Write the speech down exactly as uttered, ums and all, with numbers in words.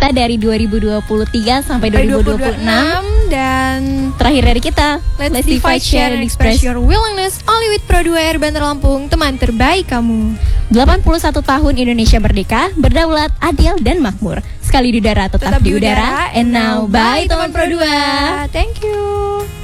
kita dari dua ribu dua puluh tiga sampai dua ribu dua puluh enam. Dan terakhir dari kita, let's, let's divide, share, and express your willingness only with Pro dua R Bandar Lampung, teman terbaik kamu. delapan puluh satu tahun Indonesia merdeka, berdaulat, adil, dan makmur. Sekali di udara, tetap, tetap di udara. udara. And now, bye teman Pro dua. Thank you.